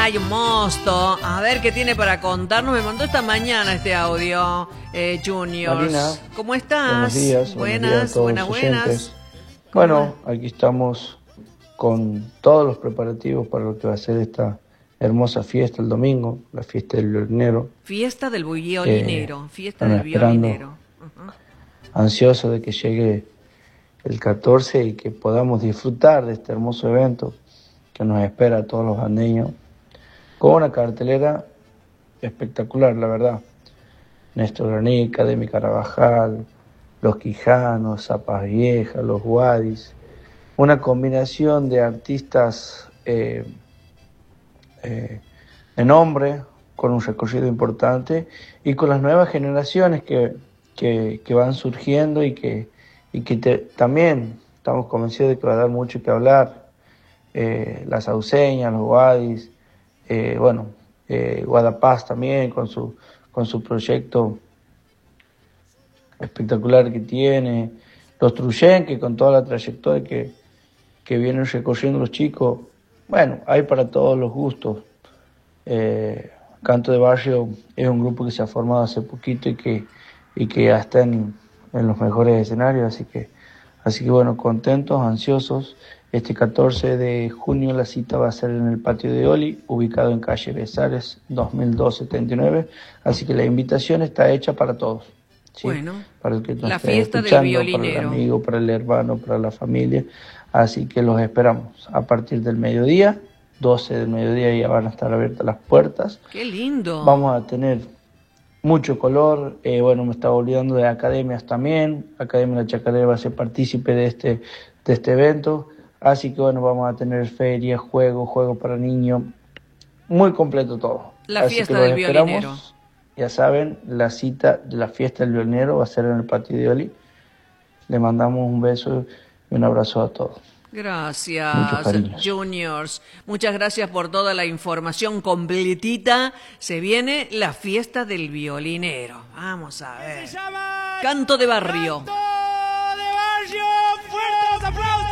hay un mosto. A ver qué tiene para contarnos. Me mandó esta mañana este audio, Junior. Marina, ¿Cómo estás? buenos días a todos los oyentes. Bueno, aquí estamos con todos los preparativos para lo que va a ser esta hermosa fiesta el domingo, la fiesta del violinero. Fiesta del violinero, fiesta Bueno, del violinero. Ansioso de que llegue el 14 y que podamos disfrutar de este hermoso evento que nos espera a todos los andeños, con una cartelera espectacular, la verdad. Néstor Graní, Academia Carabajal, Los Quijanos, Zapas Viejas, Los Guadis, una combinación de artistas de nombre, con un recorrido importante, y con las nuevas generaciones que van surgiendo y que también estamos convencidos de que va a dar mucho que hablar. Las Auseñas, los Guadis, Guadapaz también con su proyecto espectacular que tiene, los Truyen, que con toda la trayectoria que vienen recorriendo los chicos. Bueno, hay para todos los gustos. Canto de Barrio es un grupo que se ha formado hace poquito y que ya está en los mejores escenarios, así que bueno, contentos, ansiosos. Este 14 de junio la cita va a ser en el patio de Oli, ubicado en calle Besares 2279, así que la invitación está hecha para todos. ¿Sí? Bueno, para el que nos la esté fiesta del escuchando, violinero. para el amigo, para el hermano, para la familia, así que los esperamos a partir del mediodía, 12 del mediodía ya van a estar abiertas las puertas. ¡Qué lindo! Vamos a tener mucho color, me estaba olvidando de academias también. Academia La Chacarera va a ser partícipe de este evento, así que vamos a tener ferias, juegos para niños, muy completo todo. La así fiesta que los del esperamos. violinero. Ya saben, la cita de la fiesta del violinero va a ser en el patio de Oli. Le mandamos un beso y un abrazo a todos. Gracias, Juniors. Muchas gracias por toda la información completita. Se viene la fiesta del violinero. Vamos a ver. Canto de Barrio. Canto de Barrio. Fuertes aplausos.